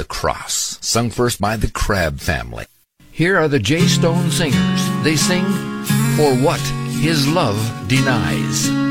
Cross, sung first by the Crabb Family. Here are the J. Stone Singers. They sing For What His Love Denies.